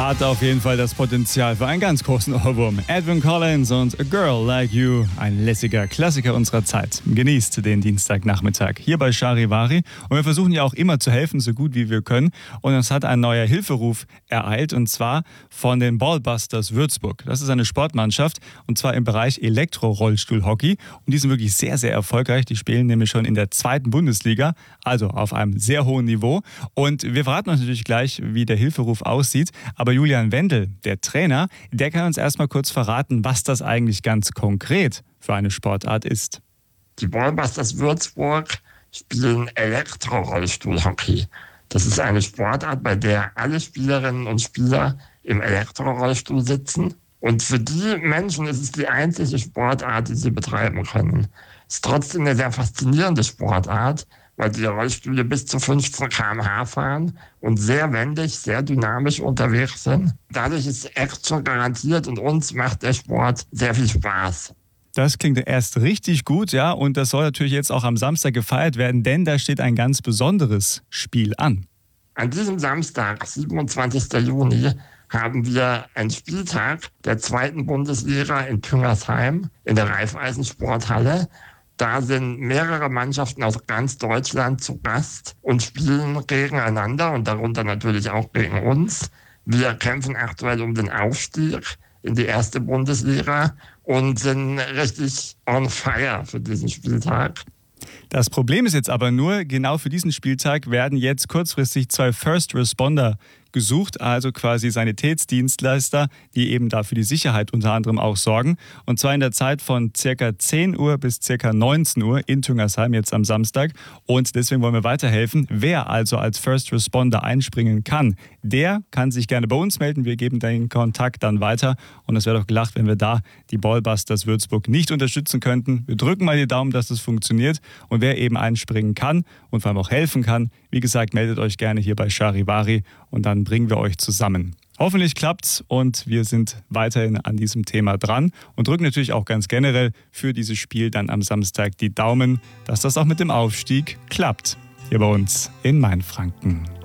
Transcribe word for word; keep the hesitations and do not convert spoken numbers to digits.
Hat auf jeden Fall das Potenzial für einen ganz großen Ohrwurm. Edwyn Collins und A Girl Like You, ein lässiger Klassiker unserer Zeit. Genießt den Dienstagnachmittag hier bei Charivari. Und wir versuchen ja auch immer zu helfen, so gut wie wir können. Und uns hat ein neuer Hilferuf ereilt, und zwar von den Ballbusters Würzburg. Das ist eine Sportmannschaft, und zwar im Bereich Elektro-Rollstuhl-Hockey. Und die sind wirklich sehr, sehr erfolgreich. Die spielen nämlich schon in der zweiten Bundesliga, also auf einem sehr hohen Niveau. Und wir verraten uns natürlich gleich, wie der Hilferuf aussieht. Aber Julian Wendel, der Trainer, der kann uns erstmal kurz verraten, was das eigentlich ganz konkret für eine Sportart ist. Die Ballbusters Würzburg spielen Elektro-Rollstuhl-Hockey. Das ist eine Sportart, bei der alle Spielerinnen und Spieler im Elektro-Rollstuhl sitzen. Und für die Menschen ist es die einzige Sportart, die sie betreiben können. Es ist trotzdem eine sehr faszinierende Sportart, weil die Rollstühle bis zu fünfzehn Kilometer pro Stunde fahren und sehr wendig, sehr dynamisch unterwegs sind. Dadurch ist Action garantiert und uns macht der Sport sehr viel Spaß. Das klingt erst richtig gut, ja, und das soll natürlich jetzt auch am Samstag gefeiert werden, denn da steht ein ganz besonderes Spiel an. An diesem Samstag, siebenundzwanzigsten Juni, haben wir einen Spieltag der zweiten Bundesliga in Tüngersheim in der Raiffeisen-Sporthalle. Da sind mehrere Mannschaften aus ganz Deutschland zu Gast und spielen gegeneinander und darunter natürlich auch gegen uns. Wir kämpfen aktuell um den Aufstieg in die erste Bundesliga und sind richtig on fire für diesen Spieltag. Das Problem ist jetzt aber nur, genau für diesen Spieltag werden jetzt kurzfristig zwei First Responder gesucht, also quasi Sanitätsdienstleister, die eben da für die Sicherheit unter anderem auch sorgen. Und zwar in der Zeit von circa zehn Uhr bis circa neunzehn Uhr in Tüngersheim jetzt am Samstag. Und deswegen wollen wir weiterhelfen. Wer also als First Responder einspringen kann, der kann sich gerne bei uns melden. Wir geben den Kontakt dann weiter. Und es wäre doch gelacht, wenn wir da die Ballbusters Würzburg nicht unterstützen könnten. Wir drücken mal die Daumen, dass das funktioniert. Und wer eben einspringen kann und vor allem auch helfen kann, wie gesagt, meldet euch gerne hier bei Charivari und dann bringen wir euch zusammen. Hoffentlich klappt's und wir sind weiterhin an diesem Thema dran und drücken natürlich auch ganz generell für dieses Spiel dann am Samstag die Daumen, dass das auch mit dem Aufstieg klappt. Hier bei uns in Mainfranken.